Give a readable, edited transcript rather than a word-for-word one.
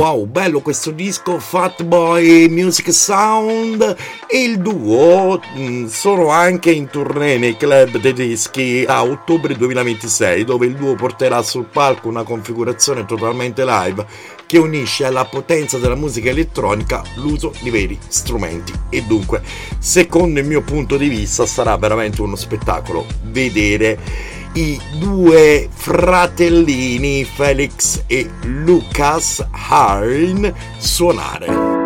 Wow, bello questo disco, Fatboy Music Sound, e il duo sono anche in tournée nei club tedeschi a ottobre 2026, dove il duo porterà sul palco una configurazione totalmente live che unisce alla potenza della musica elettronica l'uso di veri strumenti, e dunque, secondo il mio punto di vista, sarà veramente uno spettacolo vedere i due fratellini Felix e Lucas Hearn suonare.